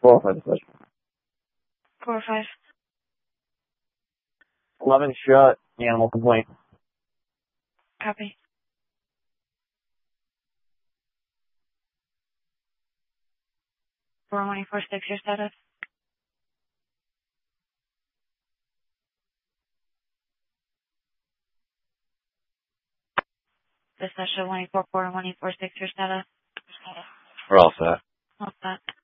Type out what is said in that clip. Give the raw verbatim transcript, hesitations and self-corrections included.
four oh five dispatch. four oh five. eleven shut, animal complaint. Copy. four one eight four six, your status? Dispatch one eight four four one eight four six, your status? We're all set. What's that?